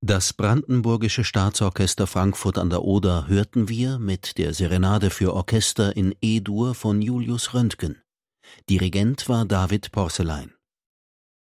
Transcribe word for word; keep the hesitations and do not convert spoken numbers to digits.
Das Brandenburgische Staatsorchester Frankfurt an der Oder hörten wir mit der Serenade für Orchester in E-Dur von Julius Röntgen. Dirigent war David Porcelein.